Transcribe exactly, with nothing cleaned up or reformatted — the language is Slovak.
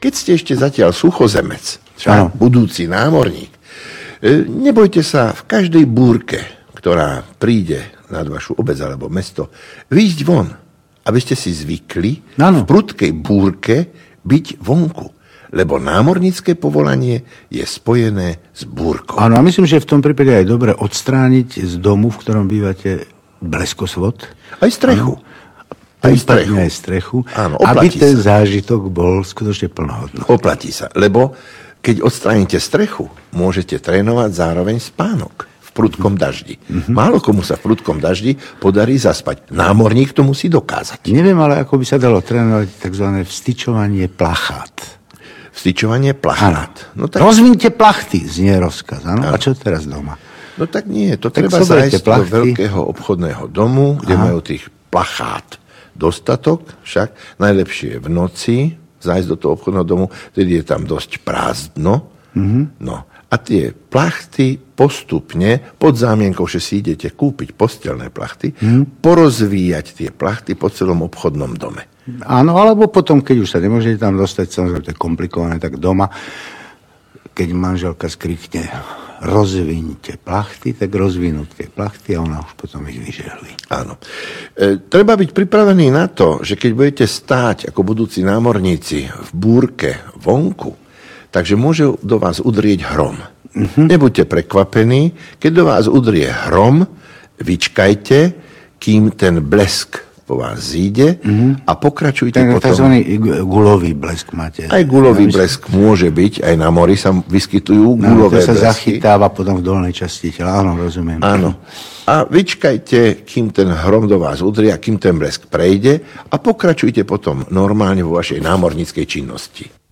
keď ste ešte zatiaľ suchozemec, však budúci námorník, nebojte sa v každej búrke, ktorá príde nad vašu obec alebo mesto, výjsť von, aby ste si zvykli ano. v prudkej búrke byť vonku. Lebo námornícke povolanie je spojené s búrkou. Áno, a myslím, že v tom prípade je dobre odstrániť z domu, v ktorom bývate, bleskosvod. Aj strechu. Áno. Aj strechu. Aj strechu. Áno, aby ten sa. zážitok bol skutočne plnohodnotný. Oplatí sa, lebo keď odstránite strechu, môžete trénovať zároveň spánok v prudkom daždi. Mm-hmm. Málo komu sa v prudkom daždi podarí zaspať. Námorník to musí dokázať. Neviem, ale ako by sa dalo trénovať tzv. Vstyčovanie plachát. Vstyčovanie plachát. No, tak... Rozvínte plachty, znie rozkaz. Ano? A čo teraz doma? No tak nie, to tak treba zájsť do veľkého obchodného domu, kde Aha. majú tých plachát dostatok, však najlepšie je v noci zájsť do toho obchodného domu, tedy je tam dosť prázdno. Mm-hmm. No a tie plachty postupne, pod zámienkou, že si idete kúpiť postelné plachty, mm-hmm. porozvíjať tie plachty po celom obchodnom dome. Áno, alebo potom, keď už sa nemôžete tam dostať, samozrejme, to je komplikované, tak doma, keď manželka skrikne, rozvinite plachty, tak rozvinú tie plachty a ona už potom ich vyžehli. Áno. E, treba byť pripravený na to, že keď budete stáť ako budúci námorníci v búrke vonku, takže môže do vás udrieť hrom. Uh-huh. Nebuďte prekvapení, keď do vás udrie hrom, vyčkajte, kým ten blesk po vás zíde mm-hmm. a pokračujte tak, potom. Takzvaný gulový blesk máte. Aj gulový blesk môže byť, aj na mori sa vyskytujú no, gulové blesky. To sa zachytáva potom v dolnej časti tela, áno, rozumiem. Áno. A vyčkajte, kým ten hrom do vás udrie a kým ten blesk prejde a pokračujte potom normálne vo vašej námorníckej činnosti.